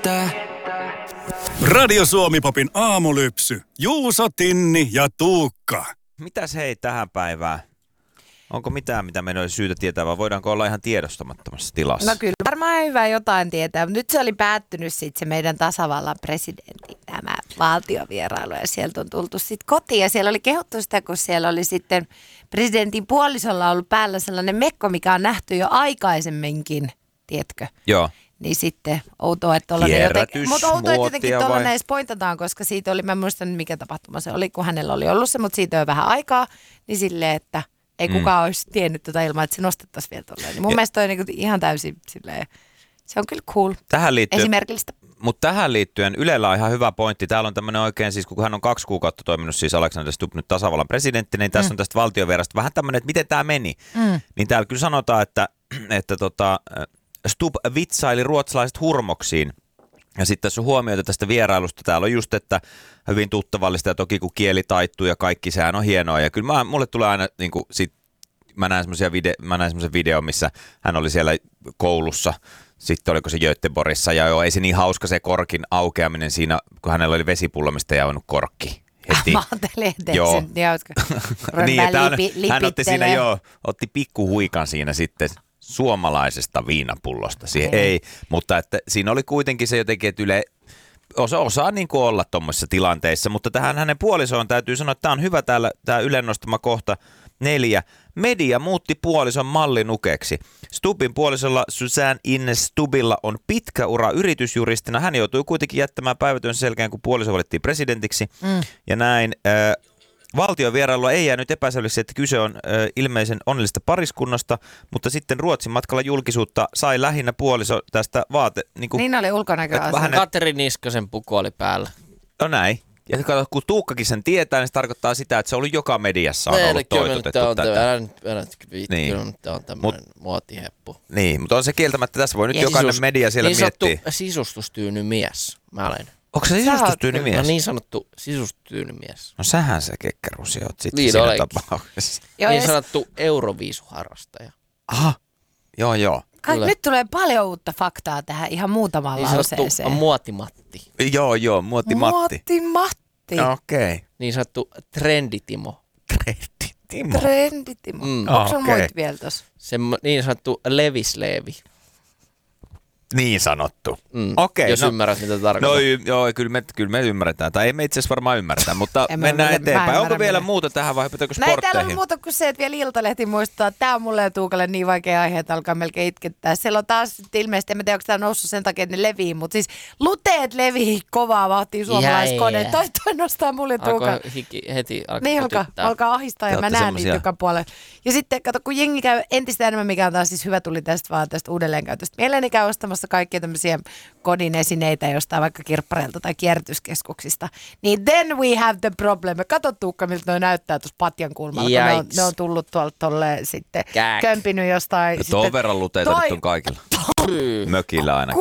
Radio Suomi-popin aamulypsy. Juuso, Tinni ja Tuukka. Mitäs hei tähän päivään? Onko mitään, mitä meidän olisi syytä tietää, vai voidaanko olla ihan tiedostamattomassa tilassa? No kyllä, varmaan hyvä jotain tietää. Nyt se oli päättynyt sitten se meidän tasavallan presidentin tämä valtiovierailu ja sieltä on tultu sitten kotiin. Ja siellä oli kehuttu sitä, kun siellä oli sitten presidentin puolisolla ollut päällä sellainen mekko, mikä on nähty jo aikaisemminkin, tiedätkö? Joo. Niin sitten outoa, että tollainen jotenkin, mutta outoa, että jotenkin tollainen edes pointataan, koska siitä oli, mä en muista nyt mikä tapahtuma se oli, kun hänellä oli ollut se, mutta siitä on jo vähän aikaa, niin silleen, että ei kukaan olisi tiennyt tätä ilman, että se nostettaisiin vielä tolleen. Niin mun mielestä toi niinku ihan täysin silleen, se on kyllä cool, tähän liittyen, esimerkillistä. Mutta tähän liittyen Ylellä on ihan hyvä pointti. Täällä on tämmöinen oikein, siis kun hän on 2 kuukautta toiminut siis Alexander Stubb nyt tasavallan presidentti, niin tässä on tästä valtiovierasta vähän tämmöinen, että miten tämä meni. Niin täällä kyllä sanotaan, että Stubb vitsaili ruotsalaiset hurmoksiin. Ja sitten tässä on huomioita tästä vierailusta. Täällä on just, että hyvin tuttavallista ja toki kun kieli taittuu ja kaikki, sehän on hienoa. Ja kyllä mulle tulee aina, niin kuin, mä näin semmoisen videon, missä hän oli siellä koulussa. Sitten oliko se Göteborgissa ja joo, ei se niin hauska se korkin aukeaminen siinä, kun hänellä oli vesipullo, mistä ei avannut korkki. Heti. Mä ajattelin, että joo. Se hauska. Niin, hän otti siinä otti pikkuhuikan siinä sitten suomalaisesta viinapullosta. Siihen ei, mutta että siinä oli kuitenkin se jotenkin, että Yle osaa niin kuin olla tuommoisissa tilanteissa, mutta tähän hänen puolisoon täytyy sanoa, että tämä on hyvä täällä, tämä Ylen nostama kohta 4. Media muutti puolison mallinukeksi. Stubbin puolisolla Susanne Ines Stubbilla on pitkä ura yritysjuristina. Hän joutui kuitenkin jättämään päivätyönsä selkeän, kun puoliso valittiin presidentiksi. Ja näin valtion vierailua ei jäänyt epäselväksi, että kyse on ilmeisen onnellista pariskunnasta, mutta sitten Ruotsin matkalla julkisuutta sai lähinnä puoliso tästä Niin oli ulkonäköasia. Katri Niskasen puku oli päällä. No näin. Ja kun Tuukkakin sen tietää, niin se tarkoittaa sitä, että se oli joka mediassa on ollut toitotettu tätä. Tämä on tämmöinen muotiheppu. Niin, mutta on se kieltämättä, tässä voi nyt jokainen media siellä miettiä. Niin sanottu sisustustyyny mies, mä olen. Onko se sisustustyyny mies? No niin sanottu sisustyyny mies. No sähän se kekkerusi oot sitten niin siinä tapauksessa. Niin sanottu euroviisuharrastaja. Aha, joo. Nyt tulee paljon uutta faktaa tähän ihan muutamaan lauseeseen. Niin sanottu muotimatti. Joo, muotimatti. Muotimatti. Okei. Niin sanottu trenditimo. Trenditimo. Onko sun muita vielä tossa? Niin sanottu levisleevi. Niin sanottu. Okei. Jos ymmärrät, mitä tarkoittaa. Joo, kyllä me ymmärretään. Tai ei me itse asiassa varmaan ymmärretä, mutta mennään eteenpäin. Onko vielä muuta tähän vai hypätäänkö sportteihin? Ei täällä ole muuta kuin se, että vielä Iltalehti muistuttaa, että tämä on mulle ja Tuukalle niin vaikea aihe, että alkaa melkein itkettää. Siellä on taas ilmeisesti, en tiedä, onko tämä noussut sen takia, että ne levii, mutta siis luteet levii kovaa vahtia suomalaiskoneet. Toi nostaa mulle Tuukalle. Heti niin alkaa ahistaa ja mä näen niitä joka puolella. Ja sitten kato, kun jengi käy entistä enemmän, mikä on taas siis hyvä tuli tästä uudelleenkäytöstä. Mieleeni käy ostamassa kaikkia tämmöisiä kodin esineitä jostain vaikka kirppareilta tai kierrätyskeskuksista. Niin then we have the problem. Kato Tuukka, miltä noi näyttää tuossa patjan kulmalla, kun ne on tullut tuolta tolleen sitten kömpinyt jostain. Ja tuon verran luteita nyt on kaikilla. Mökillä ainakin.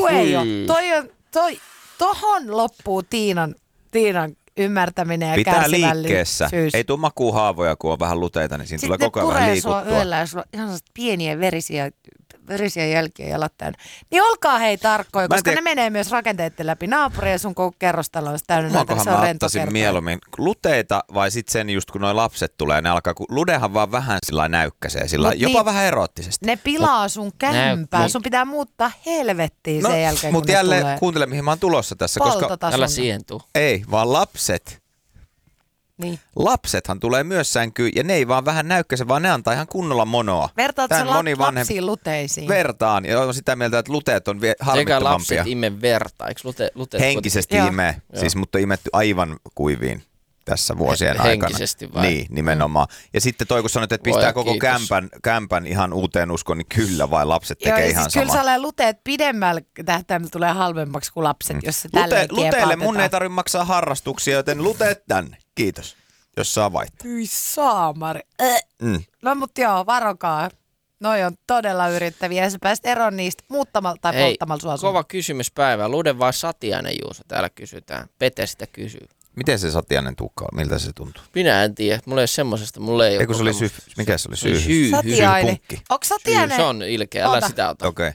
Tohon loppuu Tiinan ymmärtämään ja pitää kärsivällisyys. Liikkeessä. Ei tule makuuhaavoja, kun on vähän luteita, niin siinä sitten tulee koko ajan vähän liikuttua. Sitten ne puree sua yöllä, jos on ihan pieniä verisiä jälkiä jalat täynnä. Niin olkaa hei tarkkoja, koska ne menee myös rakenteiden läpi. Naapuri ja sun koko kerrostalo on täynnä näitä, se on rentokertoja. Mieluummin luteita vai sitten sen just kun noi lapset tulee, ne alkaa, kun ludehan vaan vähän sillä näykkäsee, jopa vähän eroottisesti. Ne pilaa sun kämpää, sun pitää muuttaa helvettiin sen jälkeen, mutta jälleen kuuntele, mihin mä oon tulossa tässä. Älä siihen tuu. Ei, vaan lapset. Niin. Lapsethan tulee myös sänkyyn ja ne ei vaan vähän näykkäse, vaan ne antaa ihan kunnolla monoa. Vertaatko sä lapsiin luteisiin? Vertaan ja on sitä mieltä, että luteet on harmittomampia. Eikä lapset ime verta, eikö luteet henkisesti imee, siis mutta imetty aivan kuiviin tässä vuosien aikana. Henkisesti vai? Niin, nimenomaan. Ja sitten toi kun sanoit, että pistää koko kämpän ihan uuteen uskoon, niin kyllä vai lapset tekee ihan siis sama. Kyllä sellainen luteet pidemmällä tähtäimellä tulee halvemmaksi kuin lapset, jos se tälleen luteelle mun ei tarvitse maksaa harrastuksia, joten luteet tänne. Kiitos, jos saa vaihtaa. Hyi saamari. No mutta joo, varokaa. Noi on todella yrittäviä ja sä pääset eroon niistä muuttamalla tai polttamalla sua. Kova kysymys päivää. Lude vai Satiainen, Juuso? Täällä kysytään. Pete sitä kysyy. Miten se Satiainen Tuukka on? Miltä se tuntuu? Minä en tiedä. Mulla ei ole semmosesta. Eikö se oli mikä se oli? Satiainen. Onko Satiainen? Se on ilkeä. Älä sitä ota. Okei.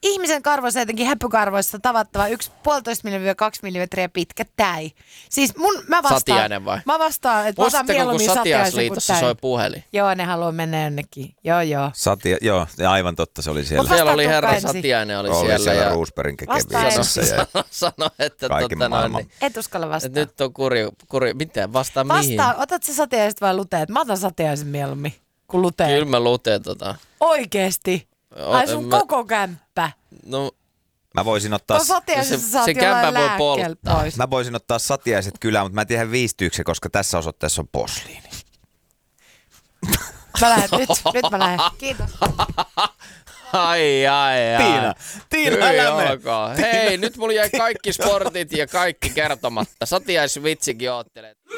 ihmisen karvoissa, jotenkin häppykarvoissa tavattava 1,5 mm-2 mm pitkä täi. Siis mä vastaan. Satiainen vai? Mä vastaan, että mä osaan mieluummin satiaisen kuin täi. soi puhelin? Joo, ne haluaa mennä jonnekin. Joo. Joo, aivan totta, se oli siellä. Siellä oli herra Satiainen oli siellä ja Roosbergin kevissä. Sano, että et uskalla vastaan. Nyt on kuri. Miten? Vastaan mihin? Otat sä satiaiset vai luteet? Mä otan satiaisen mieluummin kuin luteet. Kyllä mä luteen Oikeesti? Ai sun koko kämppä. No, mä voisin ottaa... Se kämpä voi polttaa. Pois. Mä voisin ottaa satiaiset kylään, mutta mä en tiedä viistyykö se, koska tässä osoitteessa on posliini. Mä lähden nyt mä lähden. Kiitos. Ai. Tiina, älä mene. Hei, nyt mulla jäi kaikki sportit ja kaikki kertomatta. Satiaisvitsikin oottelee.